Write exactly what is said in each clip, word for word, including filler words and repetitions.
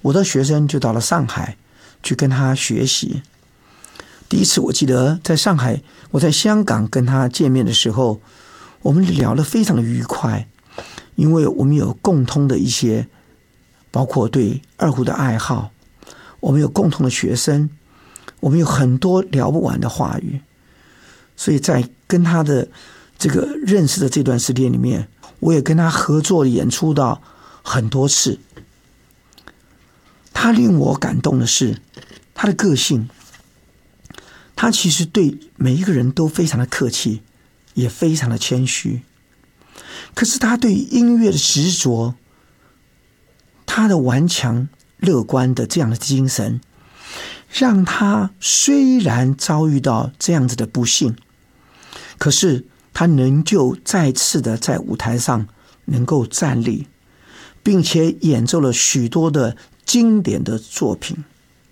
我的学生就到了上海去跟他学习。第一次我记得在上海，我在香港跟他见面的时候，我们聊得非常的愉快，因为我们有共通的一些，包括对二胡的爱好，我们有共同的学生，我们有很多聊不完的话语。所以在跟他的这个认识的这段时间里面，我也跟他合作演出到很多次。他令我感动的是他的个性，他其实对每一个人都非常的客气，也非常的谦虚。可是他对音乐的执着，他的顽强乐观的这样的精神，让他虽然遭遇到这样子的不幸，可是他仍旧再次的在舞台上能够站立，并且演奏了许多的经典的作品。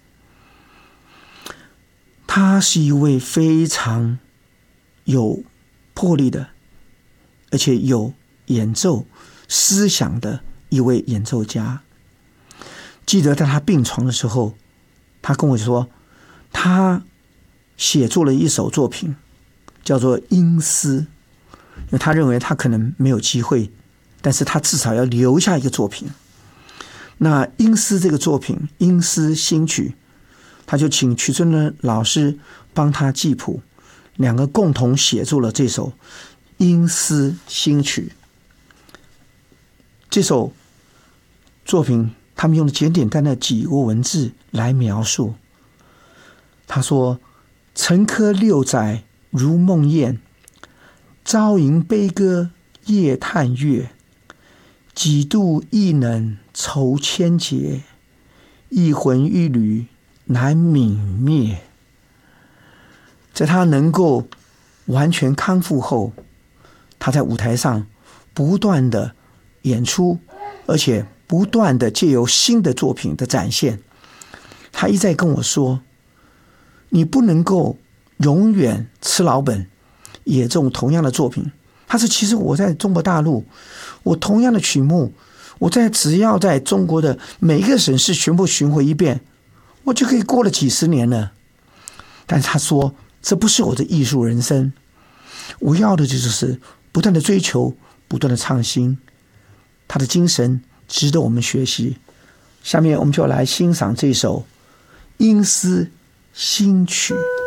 他是一位非常有魄力的，而且有演奏思想的一位演奏家。记得在他病床的时候，他跟我说，他写作了一首作品叫做《阴司》，因为他认为他可能没有机会，但是他至少要留下一个作品。那《阴司》这个作品，《阴司新曲》，他就请曲春伦老师帮他记谱，两个共同写作了这首《阴司新曲》。这首作品他们用了简简单单的几个文字来描述。他说：沉疴六载如梦魇，朝吟悲歌夜叹月，几度亦能愁千结，一魂一缕难泯灭。在他能够完全康复后，他在舞台上不断的演出，而且不断的借由新的作品的展现。他一再跟我说，你不能够永远吃老本，演奏同样的作品。他说其实我在中国大陆，我同样的曲目，我在只要在中国的每一个省市全部巡回一遍，我就可以过了几十年了。但是他说这不是我的艺术人生，我要的就是不断的追求，不断的创新。他的精神值得我们学习。下面我们就来欣赏这首《阴司新曲》。